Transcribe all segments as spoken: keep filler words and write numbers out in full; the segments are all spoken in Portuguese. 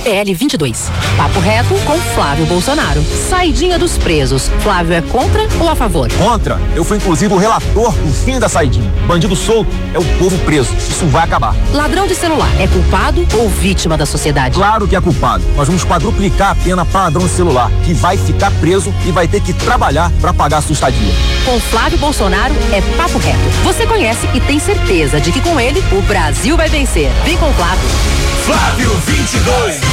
P L vinte e dois. Papo reto com Flávio Bolsonaro. Saidinha dos presos. Flávio é contra ou a favor? Contra. Eu fui inclusive o relator do fim da saidinha. Bandido solto é o povo preso. Isso vai acabar. Ladrão de celular é culpado ou vítima da sociedade? Claro que é culpado. Nós vamos quadruplicar a pena para ladrão de celular, que vai ficar preso e vai ter que trabalhar para pagar a sua estadia. Com Flávio Bolsonaro é papo reto. Você conhece e tem certeza de que com ele o Brasil vai vencer. Vem com o Flávio. Flávio vinte e dois.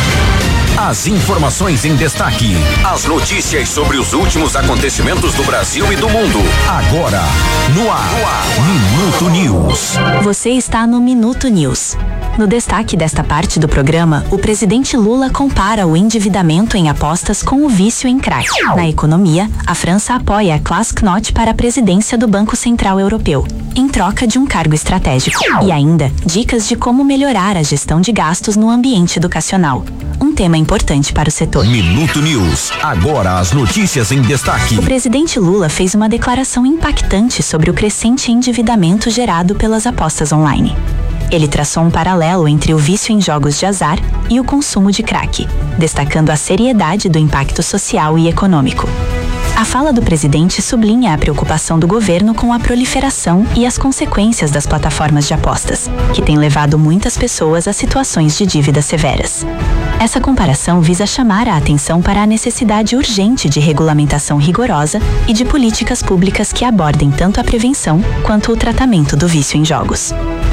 As informações em destaque. As notícias sobre os últimos acontecimentos do Brasil e do mundo. Agora, no ar. No ar. Minuto News. Você está no Minuto News. No destaque desta parte do programa, o presidente Lula compara o endividamento em apostas com o vício em crack. Na economia, a França apoia a Klaas Knot para a presidência do Banco Central Europeu, em troca de um cargo estratégico. E ainda, dicas de como melhorar a gestão de gastos no ambiente educacional. Um tema importante para o setor. Minuto News. Agora as notícias em destaque. O presidente Lula fez uma declaração impactante sobre o crescente endividamento gerado pelas apostas online. Ele traçou um paralelo entre o vício em jogos de azar e o consumo de crack, destacando a seriedade do impacto social e econômico. A fala do presidente sublinha a preocupação do governo com a proliferação e as consequências das plataformas de apostas, que têm levado muitas pessoas a situações de dívidas severas. Essa comparação visa chamar a atenção para a necessidade urgente de regulamentação rigorosa e de políticas públicas que abordem tanto a prevenção quanto o tratamento do vício em jogos.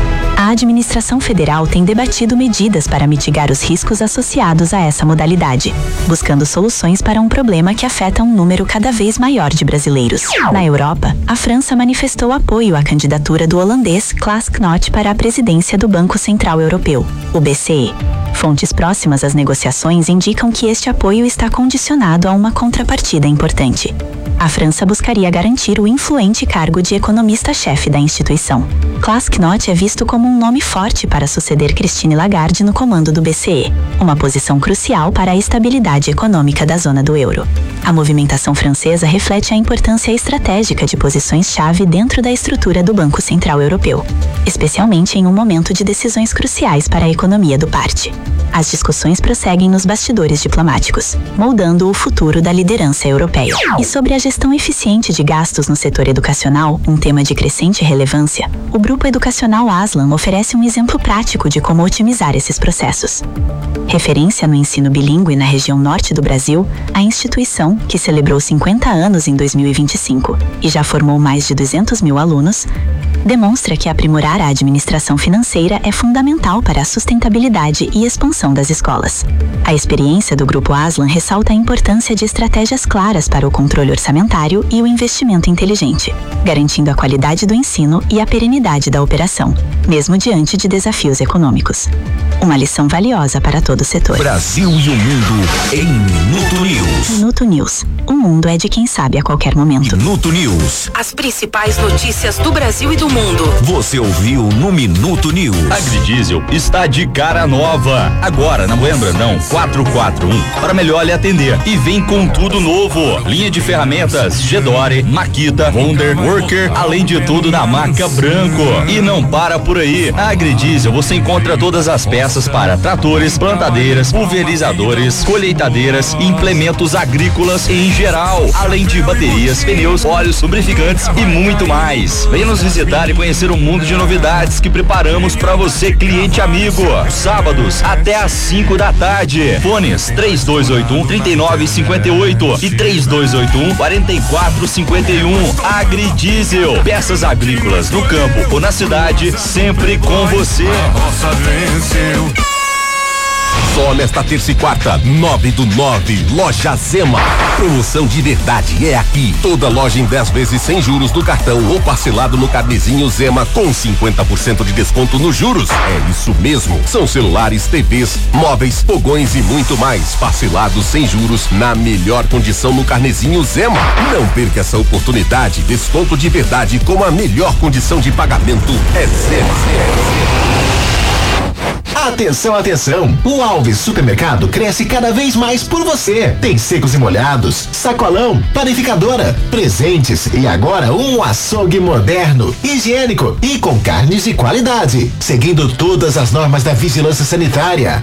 A administração federal tem debatido medidas para mitigar os riscos associados a essa modalidade, buscando soluções para um problema que afeta um número cada vez maior de brasileiros. Na Europa, a França manifestou apoio à candidatura do holandês Klaas Knot para a presidência do Banco Central Europeu, o B C E. Fontes próximas às negociações indicam que este apoio está condicionado a uma contrapartida importante. A França buscaria garantir o influente cargo de economista-chefe da instituição. Klaas Knot é visto como um nome forte para suceder Christine Lagarde no comando do B C E, uma posição crucial para a estabilidade econômica da zona do euro. A movimentação francesa reflete a importância estratégica de posições-chave dentro da estrutura do Banco Central Europeu, especialmente em um momento de decisões cruciais para a economia do parte. As discussões prosseguem nos bastidores diplomáticos, moldando o futuro da liderança europeia. E sobre a gestão eficiente de gastos no setor educacional, um tema de crescente relevância, o Grupo Educacional Aslan oferece um exemplo prático de como otimizar esses processos. Referência no ensino bilíngue na região norte do Brasil, a instituição, que celebrou cinquenta anos em dois mil e vinte e cinco e já formou mais de duzentos mil alunos, demonstra que aprimorar a administração financeira é fundamental para a sustentabilidade e expansão das escolas. A experiência do Grupo Aslan ressalta a importância de estratégias claras para o controle orçamentário e o investimento inteligente, garantindo a qualidade do ensino e a perenidade da operação, mesmo diante de desafios econômicos. Uma lição valiosa para todo o setor. Brasil e o mundo em Minuto News. Minuto News. O mundo é de quem sabe a qualquer momento. Minuto News. As principais notícias do Brasil e do mundo. Você ouviu no Minuto News. Agridiesel está de cara nova. Agora na Moema Brandão quatrocentos e quarenta e um para melhor lhe atender. E vem com tudo novo. Linha de ferramentas Gedore, Makita, Wonder, Worker, além de tudo na marca Branco. E não para por aí. Na Agridiesel você encontra todas as peças para tratores, plantadeiras, pulverizadores, colheitadeiras, implementos agrícolas em geral, além de baterias, pneus, óleos, lubrificantes e muito mais. Venha nos visitar e conhecer um mundo de novidades que preparamos para você, cliente amigo. Sábados até às cinco da tarde. Fones três dois oito um, três nove cinco oito e três dois oito um, quatro quatro cinco um. Agridiesel, peças agrícolas no campo ou na cidade, sempre com você. Só nesta terça e quarta, nove do nove, Loja Zema. Promoção de verdade é aqui. Toda loja em dez vezes sem juros no cartão ou parcelado no carnezinho Zema com cinquenta por cento de desconto nos juros. É isso mesmo. São celulares, T Vs, móveis, fogões e muito mais. Parcelados sem juros na melhor condição no carnezinho Zema. Não perca essa oportunidade. Desconto de verdade com a melhor condição de pagamento é Zema. Atenção, atenção! O Alves Supermercado cresce cada vez mais por você. Tem secos e molhados, sacolão, panificadora, presentes e agora um açougue moderno, higiênico e com carnes de qualidade, seguindo todas as normas da vigilância sanitária.